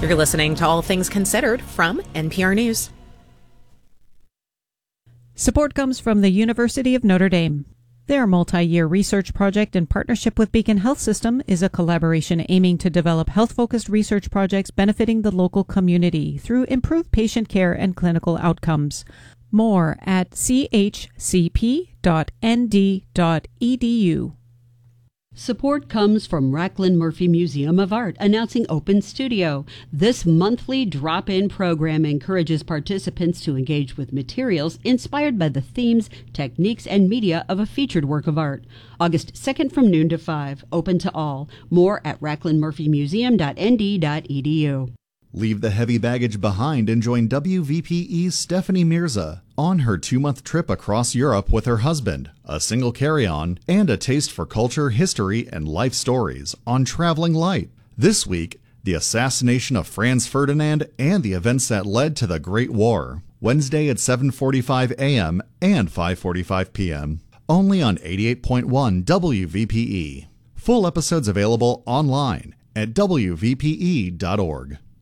You're listening to All Things Considered from NPR News. Support comes from the University of Notre Dame. Their multi-year research project in partnership with Beacon Health System is a collaboration aiming to develop health-focused research projects benefiting the local community through improved patient care and clinical outcomes. More at chcp.nd.edu. Support comes from Rachlin Murphy Museum of Art announcing Open Studio. This monthly drop-in program encourages participants to engage with materials inspired by the themes, techniques, and media of a featured work of art. August 2nd from noon to 5. Open to all. More at rachlinmurphymuseum.nd.edu. Leave the heavy baggage behind and join WVPE's Stephanie Mirza on her 2-month trip across Europe with her husband, a single carry-on, and a taste for culture, history, and life stories on Traveling Light. This week, the assassination of Franz Ferdinand and the events that led to the Great War. Wednesday at 7:45 a.m. and 5:45 p.m. Only on 88.1 WVPE. Full episodes available online at WVPE.org.